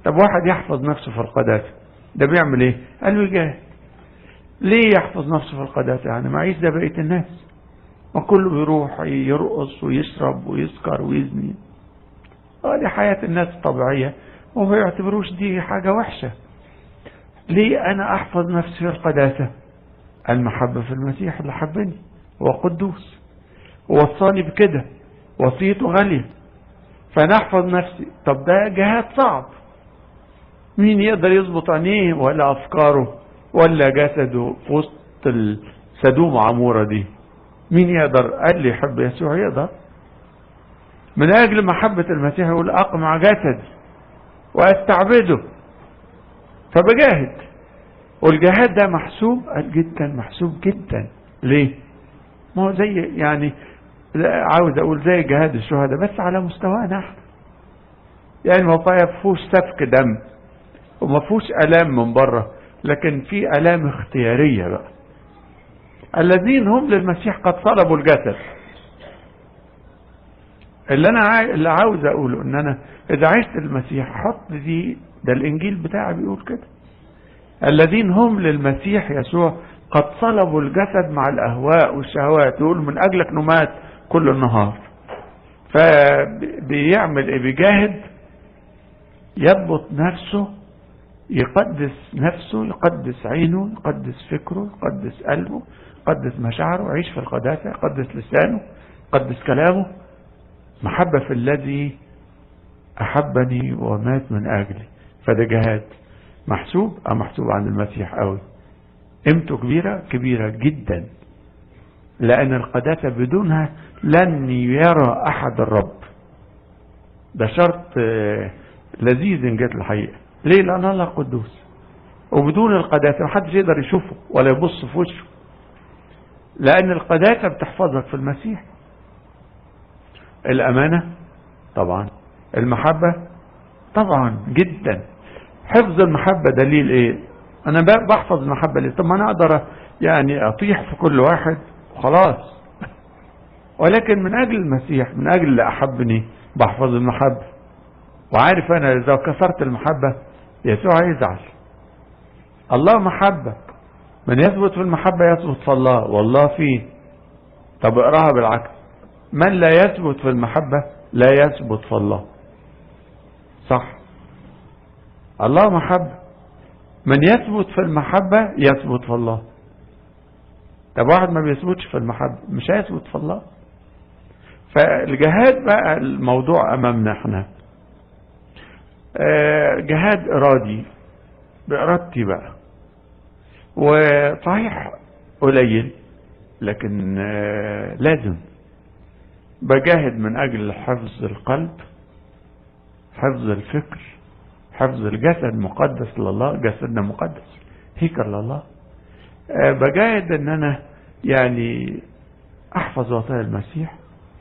طب واحد يحفظ نفسه في القداسة ده بيعمل ايه؟ قال له يجاهد. ليه يحفظ نفسه في القداسة؟ يعني ما يعيش ده بقية الناس، وكله بيروح يرقص ويشرب ويسكر ويزني. دي حياة الناس الطبيعية، وما يعتبروش دي حاجة وحشة. ليه أنا أحفظ نفسي في القداسة؟ المحبة في المسيح اللي حبني، هو قدوس ووصاني بكده، وصيته غالية، فأنا أحفظ نفسي. طب ده جهاد صعب، مين يقدر يضبط عينيه ولا أفكاره ولا جسده في وسط السدوم عمورة دي؟ مين يقدر؟ قال لي يحب يسوع يقدر. من أجل محبة المسيح يقول أقمع جسدي وأستعبده، فبجاهد. والجهاد ده محسوب جدا، محسوب جدا. ليه؟ ما هو زي يعني عاوز أقول زي جهاد الشهداء بس على مستوانا احنا. يعني ما فيهوش سفك دم وما فيهوش آلام من بره، لكن في آلام اختيارية بقى. الذين هم للمسيح قد صلبوا الجسد. اللي عاوز اقوله ان انا اذا عشت المسيح حط دي، ده الانجيل بتاعي بيقول كده. الذين هم للمسيح يسوع قد صلبوا الجسد مع الاهواء والشهوات. يقول من اجلك نمات كل النهار. فبيعمل ايه؟ بيجاهد، يضبط نفسه، يقدس نفسه، يقدس عينه، يقدس فكره، يقدس قلبه، يقدس مشاعره، يعيش في القداسة، يقدس لسانه، يقدس كلامه. محبة في الذي أحبني ومات من أجلي. فده جهاد محسوب، محسوب عند المسيح قوي. قيمته كبيرة، كبيرة جدا، لأن القداسة بدونها لن يرى أحد الرب. ده شرط لذيذ إن جت الحقيقة. ليه؟ لأن الله قدوس، وبدون القداسة محدش يقدر يشوفه ولا يبص في وشه، لأن القداسة بتحفظك في المسيح. الأمانة طبعا، المحبة طبعا جدا. حفظ المحبة دليل ايه؟ انا بحفظ المحبة ليه؟ طب ما انا اقدر يعني اطيح في كل واحد وخلاص، ولكن من اجل المسيح، من اجل اللي احبني بحفظ المحبة. وعارف انا اذا كسرت المحبة يسوع يزعل. الله محبة، من يثبت في المحبة يثبت في الله والله فيه. طب اقراها بالعكس، من لا يثبت في المحبة لا يثبت في الله. صح؟ الله محبة، من يثبت في المحبة يثبت في الله. طب واحد ما بيثبتش في المحبة مش هيثبت في الله. فالجهاد بقى الموضوع امامنا احنا، جهاد ارادي بارادتي بقى، وصحيح قليل لكن لازم بجاهد من اجل حفظ القلب، حفظ الفكر، حفظ الجسد مقدس لله، جسدنا مقدس هيكل لله. بجاهد ان انا يعني احفظ وصايا المسيح.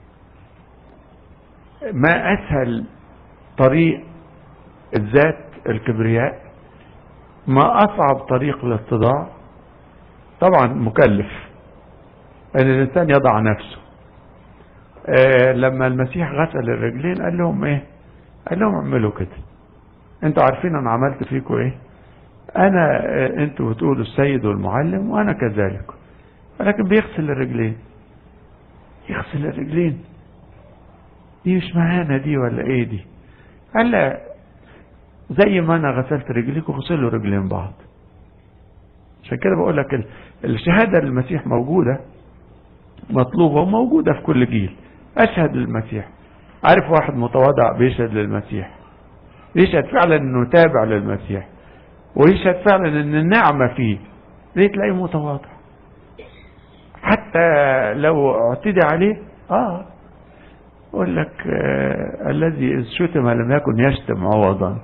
ما اسهل طريق الذات الكبرياء، ما اصعب طريق الاتضاع. طبعا مكلف ان الانسان يضع نفسه. لما المسيح غسل الرجلين قال لهم ايه؟ قال لهم اعملوا كده، انتوا عارفين انا عملت فيكم ايه؟ انا انتوا بتقولوا السيد والمعلم وانا كذلك. ولكن بيغسل الرجلين، يغسل الرجلين دي مش مهانة دي ولا ايه دي؟ قال لا، زي ما انا غسلت رجليكم غسلوا رجلين بعض. عشان كده بقول لك الشهادة للمسيح موجودة، مطلوبة وموجودة في كل جيل. اشهد للمسيح. عارف واحد متواضع بيشهد للمسيح، يشهد فعلا انه تابع للمسيح، ويشهد فعلا ان النعمة فيه. ليه؟ تلاقيه متواضع حتى لو اعتدى عليه. يقول لك الذي إذ شتم لم يكن يشتم عوضا،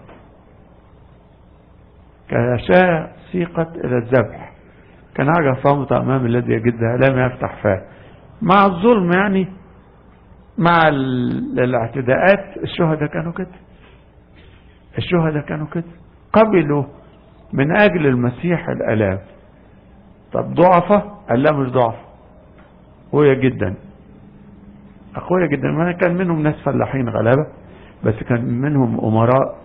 كشاة سيقت إلى الذبح، كنعجة صامتة أمام الذي يجدها لم يفتح فاه. مع الظلم يعني، مع الاعتداءات، الشهداء كانوا كده. الشهداء كانوا كده، قبلوا من أجل المسيح الآلام. طب ضعفة؟ قال لا مش ضعفة، قوية جدا، قوية جدا. ما كان منهم ناس فلاحين غلابة، بس كان منهم أمراء